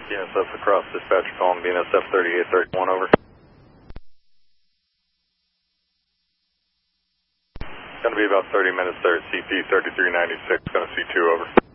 BNSF across dispatch calling BNSF 3831 over. Going to be about 30 minutes there at CP 3396, going to C2 over.